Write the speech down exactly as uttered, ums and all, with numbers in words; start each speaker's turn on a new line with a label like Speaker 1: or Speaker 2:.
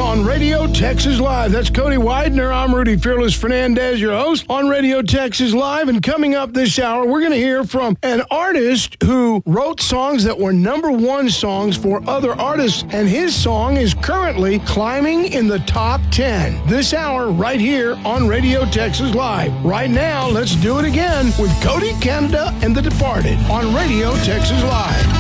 Speaker 1: on Radio Texas Live. That's Cody Widener. I'm Rudy Fearless Fernandez, your host on Radio Texas Live. And coming up this hour, we're going to hear from an artist who wrote songs that were number one songs for other artists. And his song is currently climbing in the top ten. This hour right here on Radio Texas Live. Right now, let's do it again with Cody Canada and The Departed on Radio Texas Live.